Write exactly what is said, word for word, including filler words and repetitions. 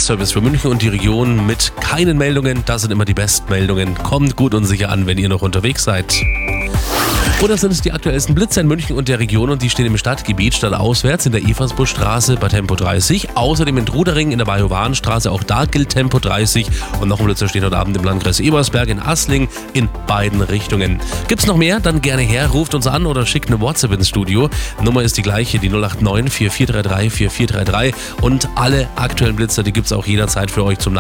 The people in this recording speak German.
Verkehrsservice für München und die Region mit keinen Meldungen. Das sind immer die Bestmeldungen. Kommt gut und sicher an, wenn ihr noch unterwegs seid. Und das sind es die aktuellsten Blitzer in München und der Region und die stehen im Stadtgebiet stadtauswärts in der Eversbuschstraße bei Tempo dreißig. Außerdem in Trudering in der Bajowarenstraße, auch da gilt Tempo dreißig. Und noch ein Blitzer steht heute Abend im Landkreis Ebersberg in Assling in beiden Richtungen. Gibt's noch mehr? Dann gerne her, ruft uns an oder schickt eine WhatsApp ins Studio. Nummer ist die gleiche, die null acht neun vier vier drei drei vier vier drei drei. Und alle aktuellen Blitzer, die gibt's auch jederzeit für euch zum